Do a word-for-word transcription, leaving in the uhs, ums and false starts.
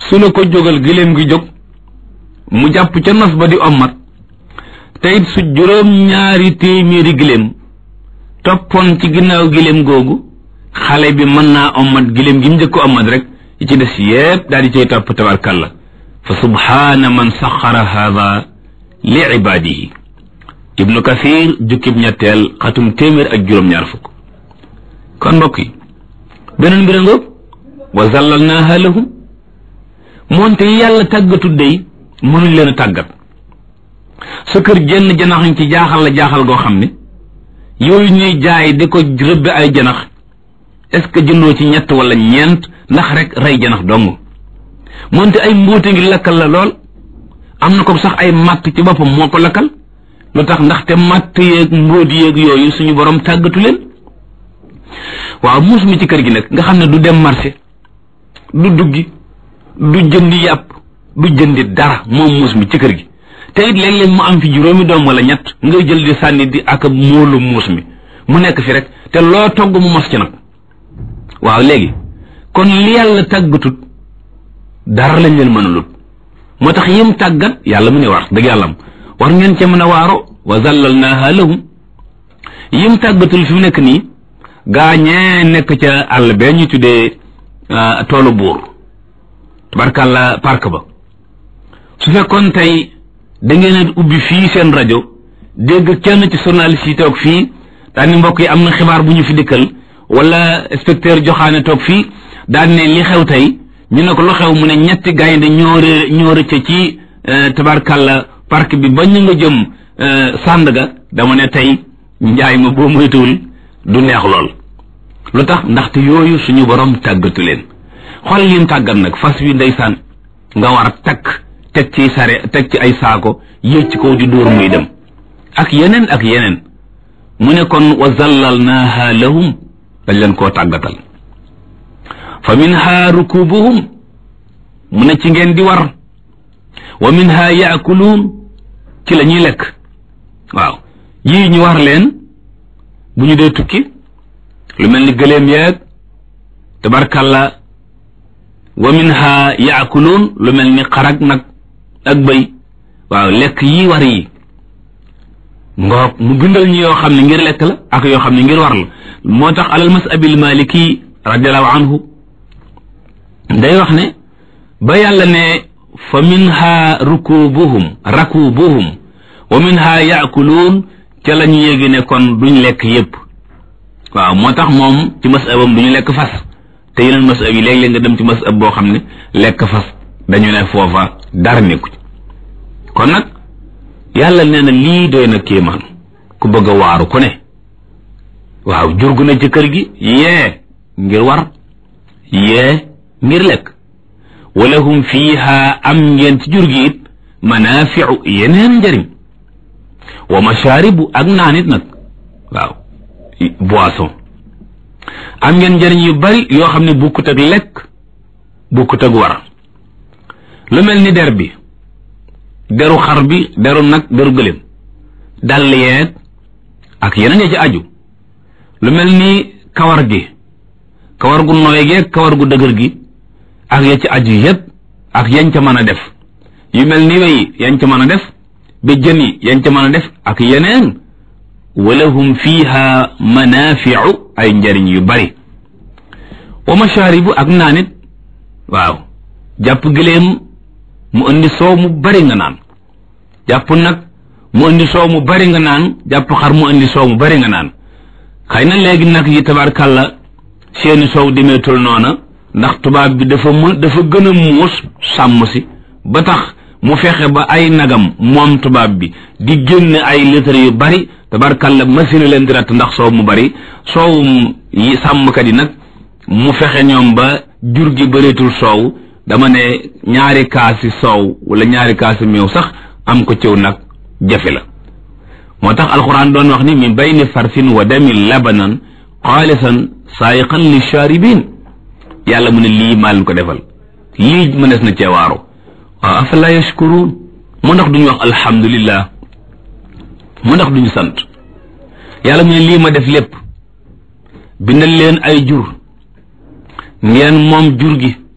su la ko jógal giléem gi jóg mu jàpp ca nos ba di ommat te it su juróom ñaari téeméeri giléem toppoon ci ginnaaw giléem googu xale bi mën naa ommat giléem gi mu njëkk ommat rek yi ci des yépp daal di cay topp tabarkalla fa subhaana man saxara haada li ibaadihi ibnu kathir jukkib ñetteel xatum téeméer ak juróom-ñaar fukk kon mbokk yi beneen mbir ngoog wa zallalnaaha lahum moonte yàlla tàggatu dey mënuñ leen a tàggat sa kër jenn janaxañ ci jaaxal la jaaxal goo xam ne yooyu ñuy jaay di ko rëbbe ay janax est ce que jëndoo ci ñett wala ñeent ndax rek rey janax dong moonte ay mbóote ngi lakkal la lool am na ko sax ay matt ci boppam moo ko lakkal lu tax ndaxte matt yeeg mbóot yeeg yooyu suñu borom tàggatu leen waaw muus mi ci kër gi nag nga xam ne du dem marché du duggi du jëndi yàpp du jëndi dara moom muus mi ci kër gi te it léeg-léeg mu am fi juróomi doom wala ñett ngay jël di sànni di ak a móolu muus mi mu nekk fi rek te loo togg mu mos ci nag waaw léegi kon li yàlla tàggatut dara lañ leen mënulut moo tax yim tàggat yàlla mu ne war dëgg yàlla am war ngeen ca mën a waaro wa zallalnaaha lahum yim tàggatul fi mu nekk nii gaañee nekk ca àll bee ñu tuddee toolu buur tabarkàlla park ba su fekkoon tey da ngeen ubbi fii seen rajo dégg kenn ci journaliste yi toog fii daan ni mbokk yi am na xibaar bu ñu fi dikkal wala inspecteur joxaane toog fii daan ne li xew tey ñu ne ko lu xew mu ne ñetti gaynde ñoo rë ñoo rëcc ci tabarkàlla park bi ba ñu nga jëm Sandaga dama ne tey njaay ma boo moytuwul du neex lool lu tax ndaxte yooyu suñu borom tàggatu leen xool lim tàggat nag fas wi ndeysaan nga war a takk teg ci sare teg ci ay saako yëg ci kaw di dóor muy dem ak yeneen ak yeneen mu ne kon wa zallalnaaha lahum dañ leen koo tàggatal fa minha rukubuhum mu ne ci ngeen di war wa minha yaakuluun ci la ñuy lekk waaw yii ñu war leen bu ñu dee tukki lu mel ni gëléem yeeg tabarkalla wa minha yaakuluun lu mel ni xarag nag ak bëy waaw lekk yi war yi ngoog mu bindal ñu yoo xam ne ngir lekk la ak yoo xam ne ngir war la moo tax alal masabil maliki radiallahu anhu day wax ne ba yàlla ne fa minha rukubuhum rakubuhum wa minha yaakuluun ca la ñu yéegi ne kon duñ lekk yépp waaw moo tax moom ci masabam duñu lekk fas te yeneen masab yi léeg-léeg nga dem ci masab boo xam ne lekk fas dañu ne foofa dara nekku kon nag yàlla nee na lii doy na kéemaan ku bëgg a waaru ku ne waaw jurgu na ci kër gi yee ngir war yee ngir lekk walahum fiiha am ngeen ci jur gi it manaafiu yeneen njëriñ wa mashaaribu ak naan it nag waaw boisson am ngeen njëriñ yu bari yoo xam ne bukkut ak lekk bukkut ak war lu mel ni der bi deru xar bi deru nag deru gëléem dàll yeeg ak yeneen ya ci aju lu mel ni kawar gi kawar gu nooy geeg kawar gu dëgër gi ak ya ci aju yépp ak yañ ca mën a def yu mel ni wey yañ ca mën a def ba jën yi yañ ca mën a def ak yeneen walahum fiha manafiu ay njariñ yu bari wa mashaaribu ak naanit waaw jàpp giléem mu indi soow mu bari nga naan jàpp nag mu indi soow mu bari nga naan jàpp xar mu indi soow mu bari nga naan xëy na léegi nag yi tabarkàlla seeni soow demeetul noona ndax tubaab bi dafa mën dafa gën a muus sàmm si ba tax mu fexe ba ay nagam moom tubaab bi di génn ay litre yu bari tabarkàlla machine leen di ratt ndax soow mu bari soowum yi sàmmkat yi nag mu fexe ñoom ba jur gi bëreetul soow dama ne ñaari kaasi soow wala ñaari kaasi meew sax am ko ciw nag jafe la moo tax alquran doon wax ni min bayni farsin wa damin labanan xaalisan saayiqan li shaaribin yàlla mu ne lii maa leen ko defal lii mënees na ceewaaru waaw afala yashkuruun mu ndax duñu wax alhamdulillah mu ndax duñu sant yàlla mu ne lii ma def lépp bindal leen ay jur ngeen moom jur gi